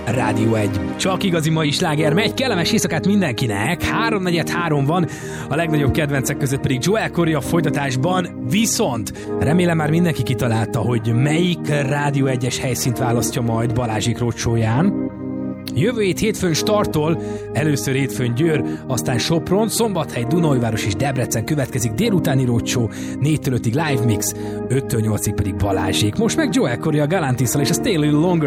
Rádió 1. Csak igazi mai sláger megy, kellemes éjszakát mindenkinek, 3:43 van, a legnagyobb kedvencek között pedig Joel Corry a folytatásban, viszont remélem már mindenki kitalálta, hogy melyik Rádió 1-es helyszínt választja majd Balázsék roadshow-ján. Jövő hét hétfőn startol, először hétfőn Győr, aztán Sopron, Szombathely, Dunaújváros és Debrecen következik délutáni roadshow, 4-től 5-ig live mix, 5-től 8-ig pedig Balázsék. Most meg Joel Corry a Galantisszal és a Stay a Little Longer